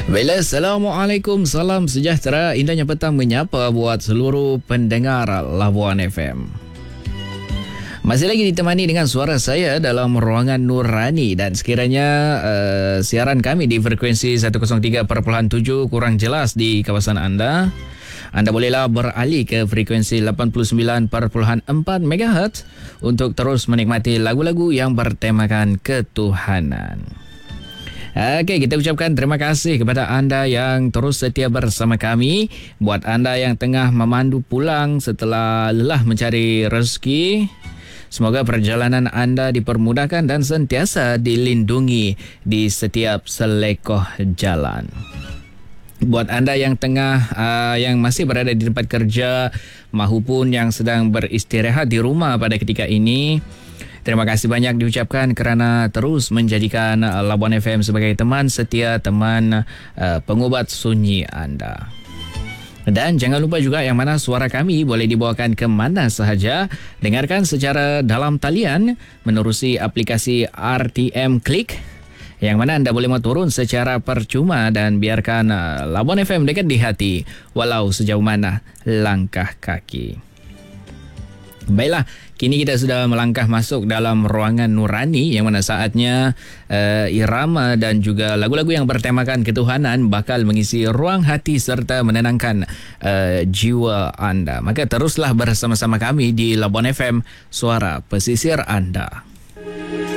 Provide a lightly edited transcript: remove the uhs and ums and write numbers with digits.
Baiklah, Assalamualaikum, salam sejahtera, indahnya petang menyapa buat seluruh pendengar Labuan FM. Masih lagi ditemani dengan suara saya dalam ruangan Nurani dan sekiranya siaran kami di frekuensi 103.7 kurang jelas di kawasan anda bolehlah beralih ke frekuensi 89.4 MHz untuk terus menikmati lagu-lagu yang bertemakan ketuhanan. Okey, kita ucapkan terima kasih kepada anda yang terus setia bersama kami. Buat anda yang tengah memandu pulang setelah lelah mencari rezeki, semoga perjalanan anda dipermudahkan dan sentiasa dilindungi di setiap selekoh jalan. Buat anda yang yang masih berada di tempat kerja mahupun yang sedang beristirahat di rumah pada ketika ini, terima kasih banyak diucapkan kerana terus menjadikan Labuan FM sebagai teman setia, teman pengubat sunyi anda. Dan jangan lupa juga yang mana suara kami boleh dibawakan ke mana sahaja. Dengarkan secara dalam talian menerusi aplikasi RTM Klik, yang mana anda boleh turun secara percuma dan biarkan Labuan FM dekat di hati walau sejauh mana langkah kaki. Baiklah, kini kita sudah melangkah masuk dalam ruangan Nurani yang mana saatnya irama dan juga lagu-lagu yang bertemakan ketuhanan bakal mengisi ruang hati serta menenangkan jiwa anda. Maka teruslah bersama-sama kami di Labuan FM, suara pesisir anda.